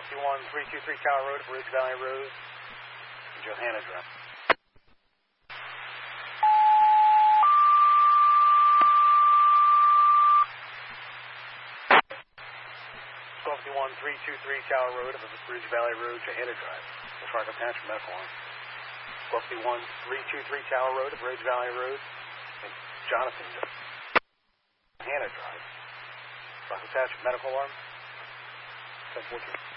12323 Tower Road, Bridge Valley Road, Johanna Drive. 12323 Tower Road, Bridge Valley Road, Johanna Drive. Fargo Township Medical Arm. 12323 Tower Road, Bridge Valley Road, and Jonathan Johanna Drive. Fargo Township Medical Arm. 714.